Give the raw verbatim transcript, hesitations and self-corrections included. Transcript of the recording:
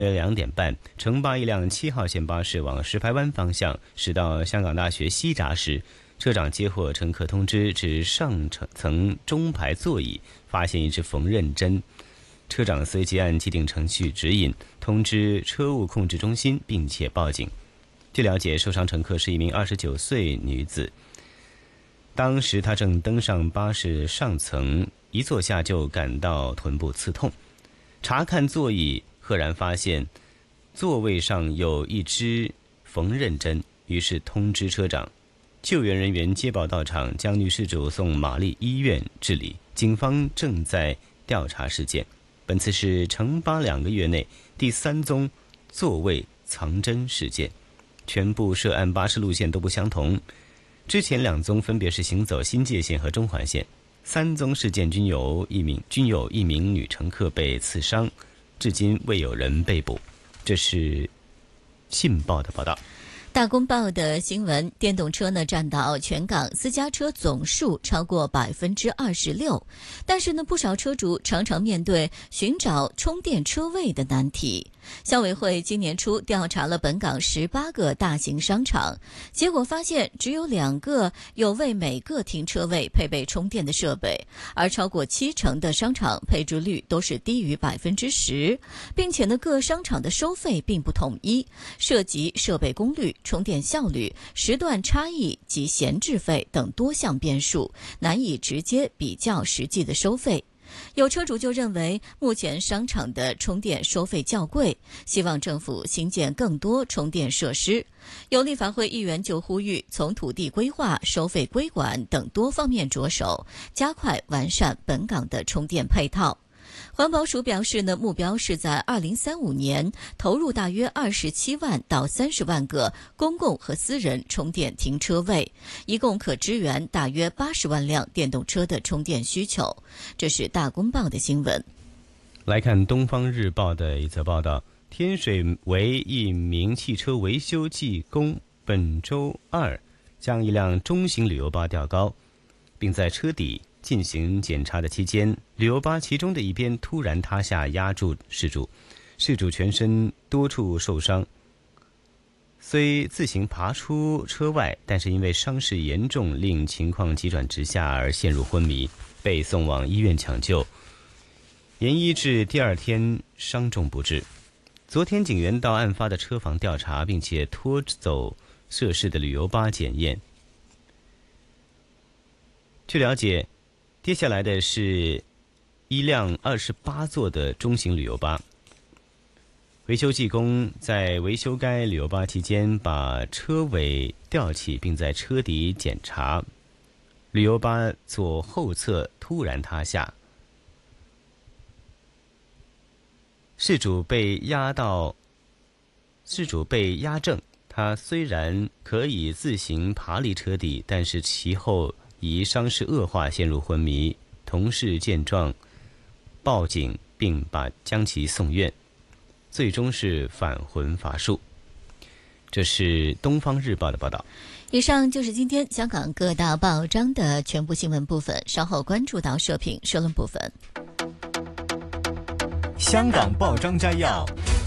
两点半，城巴一辆七号线巴士往石排湾方向驶到香港大学西闸时，车长接获乘客通知，指上层中排座椅发现一只缝纫针。车长随即按既定程序指引通知车务控制中心，并且报警。据了解，受伤乘客是一名二十九岁女子，当时她正登上巴士上层，一坐下就感到臀部刺痛。查看座椅，赫然发现座位上有一支缝纫针，于是通知车长。救援人员接报到场，将女事主送玛丽医院治理。警方正在调查事件。本次是城巴两个月内第三宗座位藏针事件，全部涉案巴士路线都不相同。之前两宗分别是行走新界线和中环线，三宗事件均有一名均有一名女乘客被刺伤，至今未有人被捕。这是信报的报道。 大公报的新闻，电动车呢占到全港私家车总数超过百分之二十六，但是呢，不少车主常常面对寻找充电车位的难题。消委会今年初调查了本港十八个大型商场，结果发现只有两个有为每个停车位配备充电的设备，而超过七成的商场配置率都是低于百分之十，并且呢，各商场的收费并不统一，涉及设备功率、充电效率、时段差异及闲置费等多项变数，难以直接比较实际的收费。有车主就认为，目前商场的充电收费较贵，希望政府新建更多充电设施。有立法会议员就呼吁，从土地规划、收费规管等多方面着手，加快完善本港的充电配套。环保署表示呢，目标是在二零三五年投入大约二十七万到三十万个公共和私人充电停车位，一共可支援大约八十万辆电动车的充电需求。这是大公报的新闻。 来看东方日报的一则报道，天水围一名汽车维修技工本周二将一辆中型旅游巴吊高，并在车底进行检查的期间，旅游巴其中的一边突然塌下压住事主，事主全身多处受伤，虽自行爬出车外，但是因为伤势严重，令情况急转直下而陷入昏迷，被送往医院抢救，延医至第二天伤重不治。昨天警员到案发的车房调查，并且拖走涉事的旅游巴检验。据了解，接下来的是一辆二十八座的中型旅游巴。维修技工在维修该旅游巴期间，把车尾吊起，并在车底检查。旅游巴左后侧突然塌下，事主被压到，事主被压正。他虽然可以自行爬离车底，但是其后已伤势恶化，陷入昏迷。同事见状报警，并把将其送院，最终是返魂乏术。这是东方日报的报道。 以上就是今天香港各大报章的全部新闻部分，稍后关注到社评社论部分。 香港报章摘要。